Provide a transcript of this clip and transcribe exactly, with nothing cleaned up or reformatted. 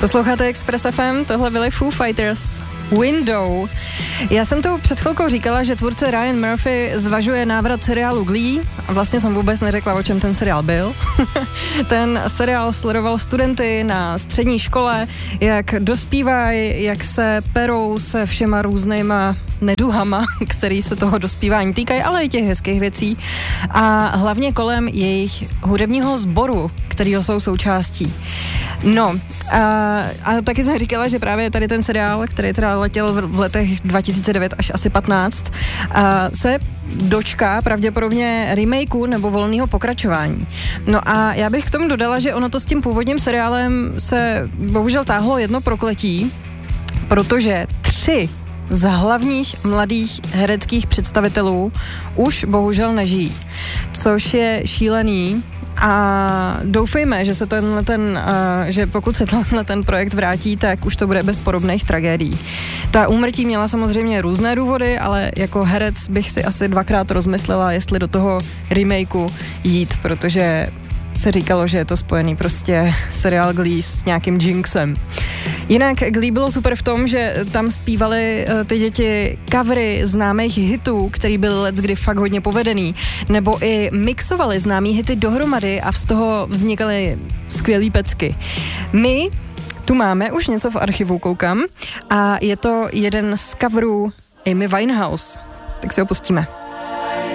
Posloucháte Express F M, tohle byli Foo Fighters, Window. Já jsem tu před chvilkou říkala, že tvůrce Ryan Murphy zvažuje návrat seriálu Glee a vlastně jsem vůbec neřekla, o čem ten seriál byl. Ten seriál sledoval studenty na střední škole, jak dospívají, jak se perou se všema různýma neduhama, který se toho dospívání týkají, ale i těch hezkých věcí a hlavně kolem jejich hudebního sboru, kterýho jsou součástí. No, a, a taky jsem říkala, že právě tady ten seriál, který teda letěl v letech dva tisíce devět až asi patnáct, a se dočká pravděpodobně remakeu nebo volného pokračování. No a já bych k tomu dodala, že ono to s tím původním seriálem se bohužel táhlo jedno prokletí, protože tři z hlavních mladých hereckých představitelů už bohužel nežijí, což je šílený. A doufejme, že se tenhle ten, uh, že pokud se tenhle ten projekt vrátí, tak už to bude bez podobných tragédií. Ta úmrtí měla samozřejmě různé důvody, ale jako herec bych si asi dvakrát rozmyslela, jestli do toho remakeu jít, protože se říkalo, že je to spojený prostě seriál Glee s nějakým jinxem. Jinak Glee bylo super v tom, že tam zpívali uh, ty děti covery známých hitů, který byl leckdy fakt hodně povedený, nebo i mixovali známý hity dohromady a z toho vznikaly skvělý pecky. My tu máme už něco v archivu, koukám, a je to jeden z coverů Amy Winehouse. Tak si ho pustíme.